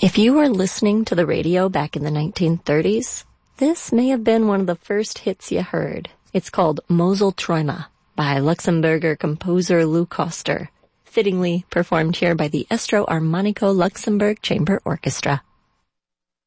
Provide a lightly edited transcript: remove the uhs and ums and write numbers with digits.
If you were listening to the radio back in the 1930s, this may have been one of the first hits you heard. It's called Moselträume by Luxembourger composer Lou Koster, fittingly performed here by the Estro Armonico Luxembourg Chamber Orchestra.